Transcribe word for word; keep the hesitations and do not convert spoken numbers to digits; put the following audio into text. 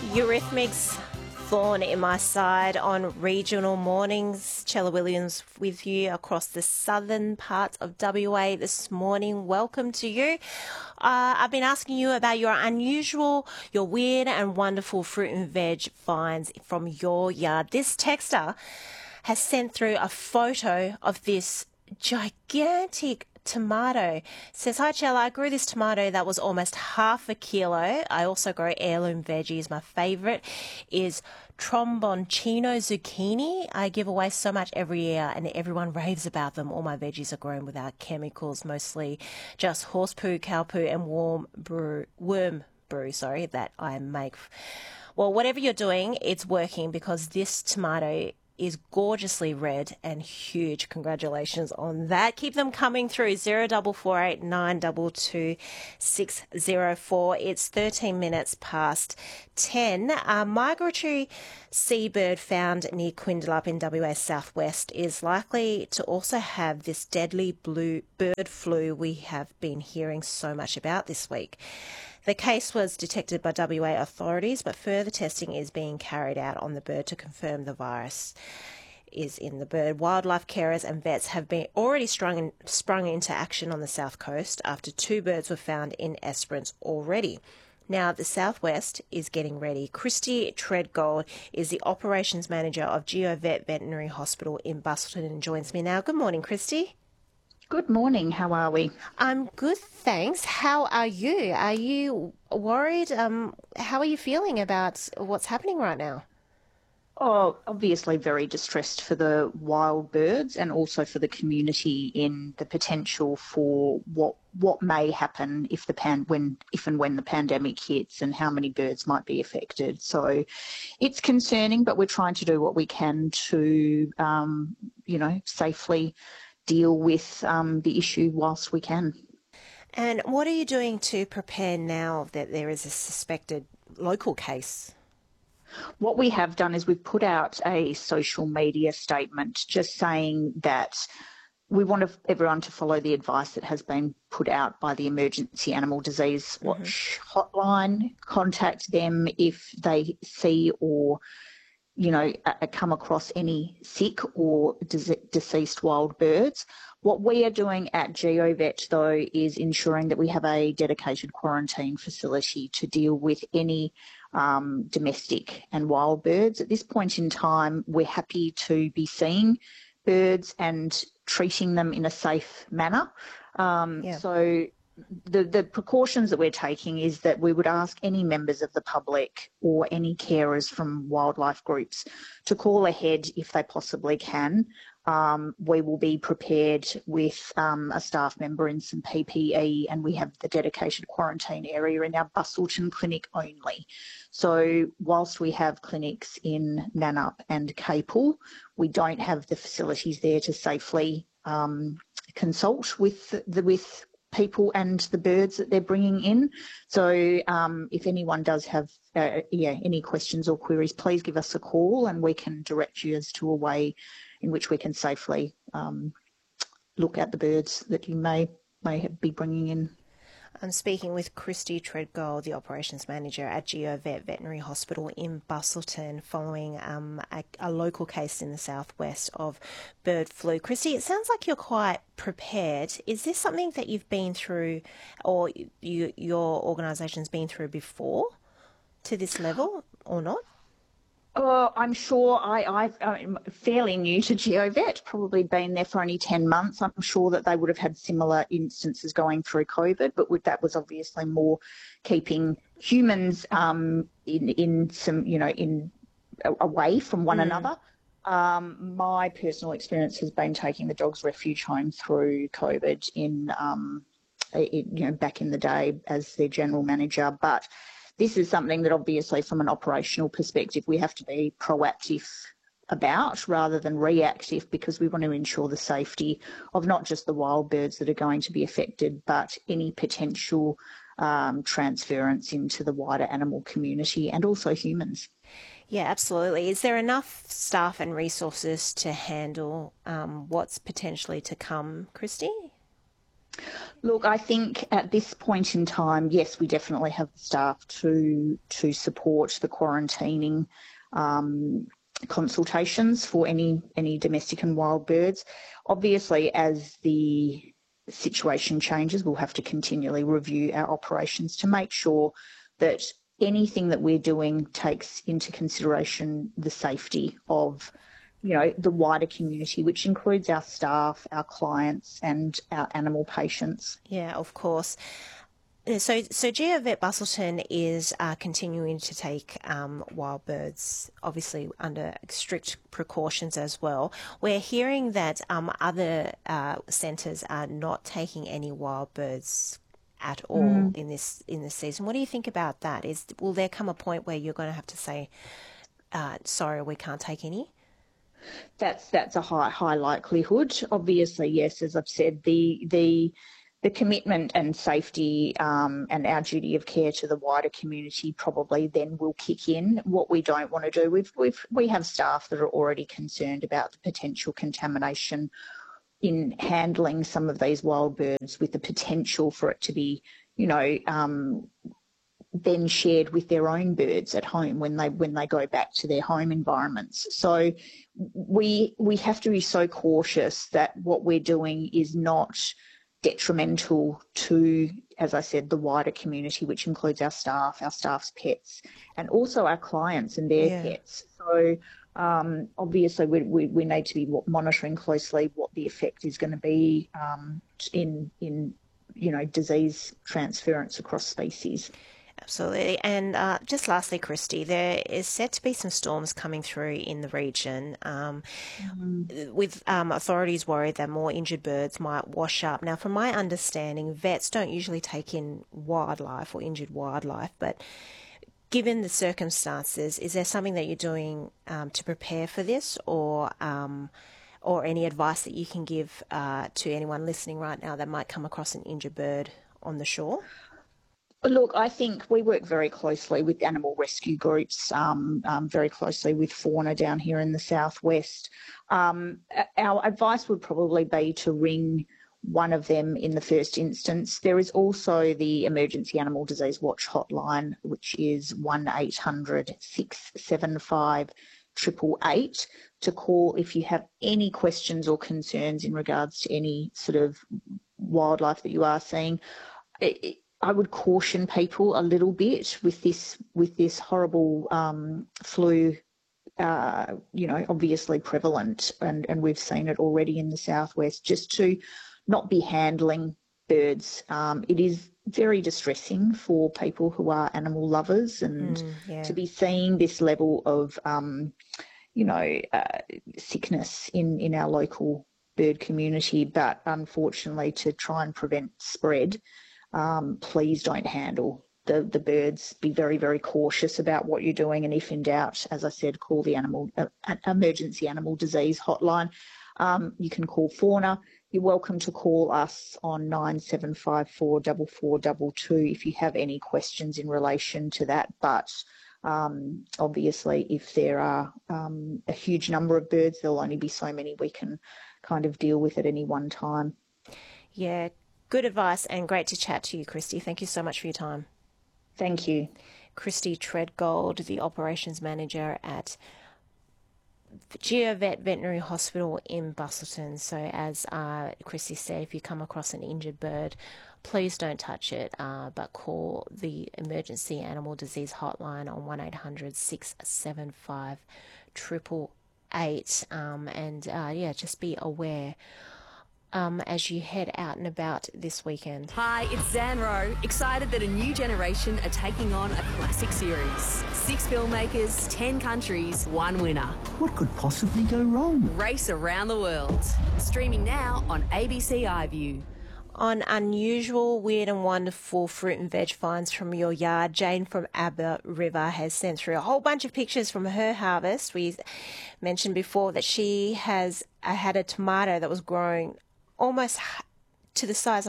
Eurythmics, Thorn in My Side on regional mornings. Chella Williams with you across the southern parts of W A this morning. Welcome to you. Uh, I've been asking you about your unusual, your weird and wonderful fruit and veg finds from your yard. This texter has sent through a photo of this gigantic tomato. Says, hi Chella, I grew this tomato that was almost half a kilo. I also grow heirloom veggies. My favourite is tromboncino zucchini. I give away so much every year and everyone raves about them. All my veggies are grown without chemicals, mostly just horse poo, cow poo and warm brew, worm brew, sorry, that I make. Well, whatever you're doing, it's working because this tomato is gorgeously red and huge. Congratulations on that. Keep them coming through. Zero double four eight nine double two six zero four. It's thirteen minutes past ten. A migratory seabird found near Quindalup in W A southwest is likely to also have this deadly blue bird flu we have been hearing so much about this week. The case was detected by W A authorities, but further testing is being carried out on the bird to confirm the virus is in the bird. Wildlife carers and vets have been already sprung, in, sprung into action on the south coast after two birds were found in Esperance already. Now, the southwest is getting ready. Christy Treadgold is the operations manager of GeoVet Veterinary Hospital in Busselton and joins me now. Good morning, Christy. Good morning. How are we? I'm good, thanks. How are you? Are you worried? Um, how are you feeling about what's happening right now? Oh, obviously very distressed for the wild birds and also for the community in the potential for what what may happen if the pan when if and when the pandemic hits and how many birds might be affected. So it's concerning, but we're trying to do what we can to um, you know, safely deal with um, the issue whilst we can. And what are you doing to prepare now that there is a suspected local case? What we have done is we've put out a social media statement just saying that we want everyone to follow the advice that has been put out by the Emergency Animal Disease Watch mm-hmm. hotline. Contact them if they see or you know, uh, come across any sick or de- deceased wild birds. What we are doing at GeoVet, though, is ensuring that we have a dedicated quarantine facility to deal with any um, domestic and wild birds. At this point in time, we're happy to be seeing birds and treating them in a safe manner. Um, yeah. So The, the precautions that we're taking is that we would ask any members of the public or any carers from wildlife groups to call ahead if they possibly can. Um, we will be prepared with um, a staff member in some P P E, and we have the dedicated quarantine area in our Busselton clinic only. So whilst we have clinics in Nannup and Capel, we don't have the facilities there to safely um, consult with the with people and the birds that they're bringing in. So um, if anyone does have uh, yeah any questions or queries, please give us a call and we can direct you as to a way in which we can safely um, look at the birds that you may may be bringing in. I'm speaking with Christy Treadgold, the operations manager at GeoVet Veterinary Hospital in Busselton, following um, a, a local case in the southwest of bird flu. Christy, it sounds like you're quite prepared. Is this something that you've been through or you, your organisation's been through before to this level or not? Oh, I'm sure I, I've, I'm fairly new to GeoVet, probably been there for only ten months. I'm sure that they would have had similar instances going through COVID, but with, that was obviously more keeping humans um, in, in some, you know, in away from one mm. another. Um, my personal experience has been taking the Dogs Refuge home through COVID in, um, it, you know, back in the day as their general manager, but this is something that obviously from an operational perspective we have to be proactive about rather than reactive, because we want to ensure the safety of not just the wild birds that are going to be affected, but any potential um, transference into the wider animal community and also humans. Yeah, absolutely. Is there enough staff and resources to handle um, what's potentially to come, Christy? Look, I think at this point in time, yes, we definitely have the staff to to support the quarantining um, consultations for any any domestic and wild birds. Obviously, as the situation changes, we'll have to continually review our operations to make sure that anything that we're doing takes into consideration the safety of, you know, the wider community, which includes our staff, our clients, and our animal patients. Yeah, of course. So, so GeoVet Busselton is uh, continuing to take um, wild birds, obviously under strict precautions as well. We're hearing that um, other uh, centres are not taking any wild birds at all mm. in this in this season. What do you think about that? Is will there come a point where you're going to have to say, uh, "Sorry, we can't take any"? That's that's a high high likelihood. Obviously, yes, as I've said, the the the commitment and safety um, and our duty of care to the wider community probably then will kick in. What we don't want to do, we've, we've, we have staff that are already concerned about the potential contamination in handling some of these wild birds, with the potential for it to be, you know, um, then shared with their own birds at home when they when they go back to their home environments. So we we have to be so cautious that what we're doing is not detrimental to, as I said, the wider community, which includes our staff, our staff's pets, and also our clients and their yeah. pets. So um, obviously we, we, we need to be monitoring closely what the effect is going to be um, in, in, you know, disease transference across species. Absolutely. And uh, just lastly, Christy, there is set to be some storms coming through in the region, um, mm-hmm. with um, authorities worried that more injured birds might wash up. Now, from my understanding, vets don't usually take in wildlife or injured wildlife, but given the circumstances, is there something that you're doing um, to prepare for this, or um, or any advice that you can give uh, to anyone listening right now that might come across an injured bird on the shore? Look, I think we work very closely with animal rescue groups, um, um, very closely with Fauna down here in the southwest. Um, our advice would probably be to ring one of them in the first instance. There is also the Emergency Animal Disease Watch hotline, which is one eight hundred, six seven five, eight eight eight, to call if you have any questions or concerns in regards to any sort of wildlife that you are seeing. It, I would caution people a little bit with this with this horrible um, flu, uh, you know, obviously prevalent, and, and we've seen it already in the southwest, just to not be handling birds. Um, it is very distressing for people who are animal lovers, and mm, yeah. to be seeing this level of, um, you know, uh, sickness in, in our local bird community, but unfortunately to try and prevent spread, Um, please don't handle the, the birds. Be very, very cautious about what you're doing, and if in doubt, as I said, call the animal uh, emergency animal disease hotline. Um, you can call Fauna. You're welcome to call us on nine seven five four, four four two two if you have any questions in relation to that. But um, obviously, if there are um, a huge number of birds, there'll only be so many we can kind of deal with at any one time. Yeah. Good advice, and great to chat to you, Christy. Thank you so much for your time. Thank you. Christy Treadgold, the Operations Manager at GeoVet Veterinary Hospital in Busselton. So as uh, Christy said, if you come across an injured bird, please don't touch it, uh, but call the Emergency Animal Disease Hotline on one eight hundred, six seven five, eight eight eight. Um, and uh, yeah, just be aware Um, as you head out and about this weekend. Hi, it's Zan Rowe, excited that a new generation are taking on a classic series. Six filmmakers, ten countries, one winner. What could possibly go wrong? Race Around the World. Streaming now on A B C iView. On unusual, weird and wonderful fruit and veg finds from your yard, Jane from Abba River has sent through a whole bunch of pictures from her harvest. We mentioned before that she has uh, had a tomato that was growing almost to the size